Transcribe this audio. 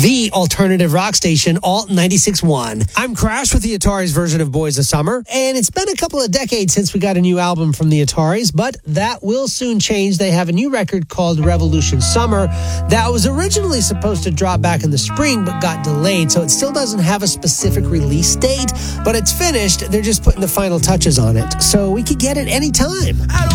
The alternative rock station, Alt 96.1. I'm Crash with the Ataris version of Boys of Summer, and it's been a couple of decades since we got a new album from the Ataris, but that will soon change. They have a new record called Revolution Summer that was originally supposed to drop back in the spring, but got delayed, so it still doesn't have a specific release date, but it's finished. They're just putting the final touches on it, so we could get it anytime.